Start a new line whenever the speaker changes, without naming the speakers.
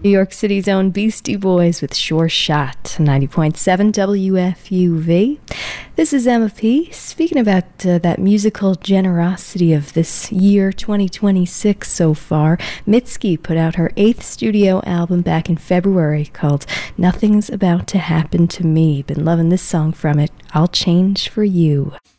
New York City's own Beastie Boys with Sure Shot, 90.7 WFUV. This is Emma P. Speaking about that musical generosity of this year, 2026 so far, Mitski put out her 8th studio album back in February called Nothing's About to Happen to Me. Been loving this song from it, I'll Change for You.